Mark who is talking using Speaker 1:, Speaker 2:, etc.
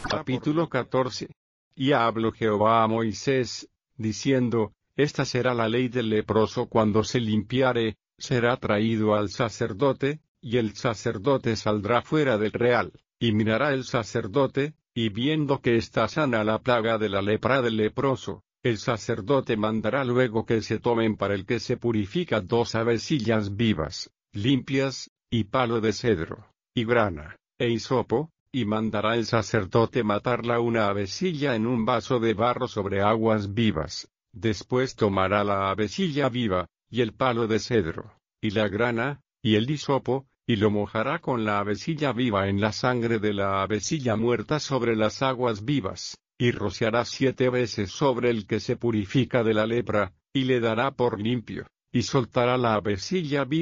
Speaker 1: Capítulo 14. Y habló Jehová a Moisés, diciendo, Esta será la ley del leproso cuando se limpiare, será traído al sacerdote, y el sacerdote saldrá fuera del real, y mirará el sacerdote, y viendo que está sana la plaga de la lepra del leproso, el sacerdote mandará luego que se tomen para el que se purifica 2 avecillas vivas, limpias, y palo de cedro, y grana, e hisopo, y mandará el sacerdote matarla una avecilla en un vaso de barro sobre aguas vivas. Después tomará la avecilla viva, y el palo de cedro, y la grana, y el hisopo, y lo mojará con la avecilla viva en la sangre de la avecilla muerta sobre las aguas vivas, y rociará 7 veces sobre el que se purifica de la lepra, y le dará por limpio, y soltará la avecilla viva